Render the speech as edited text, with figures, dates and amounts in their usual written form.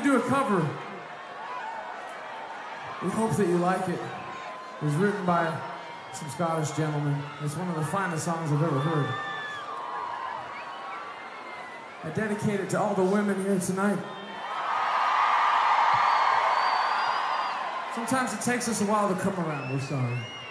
to do a cover. We hope that you like it. It was written by some Scottish gentlemen. It's one of the finest songs I've ever heard. I dedicate it to all the women here tonight. Sometimes it takes us a while to come around. We're sorry.